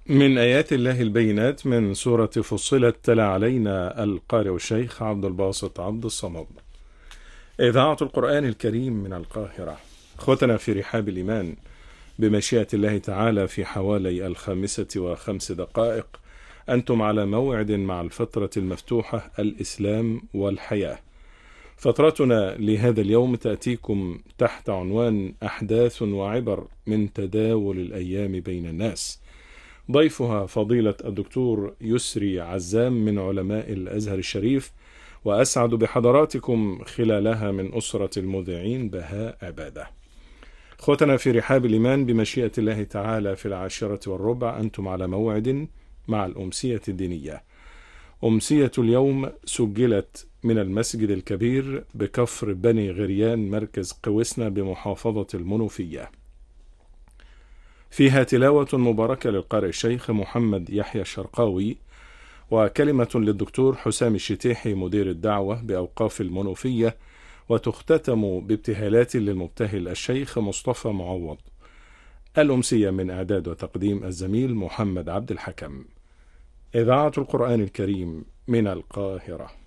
من آيات الله البينات من سورة فصلت تلا علينا القارئ الشيخ عبد الباسط عبد الصمد. إذاعة القرآن الكريم من القاهرة. أخوتنا في رحاب الإيمان، بمشيئة الله تعالى في حوالي 5:05 أنتم على موعد مع الفترة المفتوحة الإسلام والحياة. فترتنا لهذا اليوم تأتيكم تحت عنوان أحداث وعبر من تداول الأيام بين الناس. ضيفها فضيلة الدكتور يسري عزام من علماء الأزهر الشريف، وأسعد بحضراتكم خلالها من أسرة المذيعين بهاء عبادة. أخوتنا في رحاب الإيمان، بمشيئة الله تعالى في 10:15 أنتم على موعد مع الأمسية الدينية. أمسية اليوم سجلت من المسجد الكبير بكفر بني غريان مركز قوسنا بمحافظة المنوفية. فيها تلاوة مباركة للقارئ الشيخ محمد يحيى الشرقاوي، وكلمة للدكتور حسام الشتيحي مدير الدعوة بأوقاف المنوفية، وتختتم بابتهالات للمبتهل الشيخ مصطفى معوض. الأمسية من إعداد وتقديم الزميل محمد عبد الحكم. إذاعة القرآن الكريم من القاهرة.